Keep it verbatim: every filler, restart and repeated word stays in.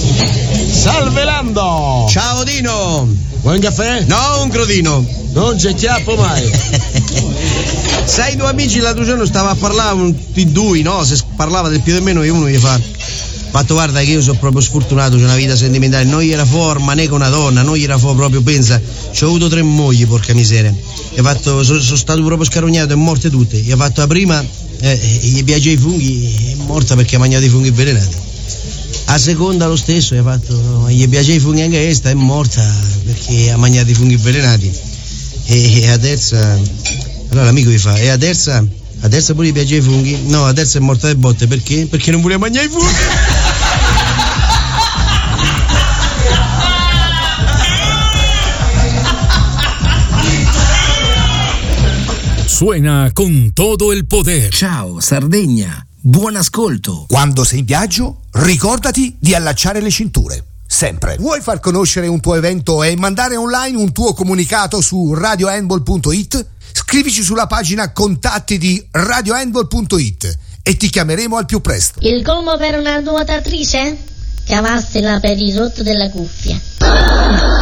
Salve Lando! Ciao Dino! Vuoi un caffè? No, un crodino. Non c'è chiappo mai. Sai, due amici l'altro giorno stava a parlare di due, no? Se parlava del più o meno, e uno gli fa: fatto, guarda che io sono proprio sfortunato, c'ho una vita sentimentale, non gli era forma né con una donna, non gli era fuori proprio, pensa, c'ho avuto tre mogli, porca miseria. Gli ha fatto, sono, sono stato proprio scarognato e morte tutte. Gli ha fatto la prima, eh, gli piace i funghi, è morta perché ha mangiato i funghi avvelenati. A seconda lo stesso, gli ha fatto, gli piace i funghi anche questa, è morta perché ha mangiato i funghi avvelenati. E, e a terza, allora l'amico gli fa, e a terza, a terza pure gli piace i funghi? No, a terza è morta le botte, perché? Perché non voleva mangiare i funghi. Suena con todo el poder. Ciao Sardegna, buon ascolto. Quando sei in viaggio, ricordati di allacciare le cinture. Sempre. Vuoi far conoscere un tuo evento e mandare online un tuo comunicato su radio handball punto it? Scrivici sulla pagina contatti di radio handball punto it e ti chiameremo al più presto. Il colmo per una nuotatrice? Cavassela per il rotto della cuffia.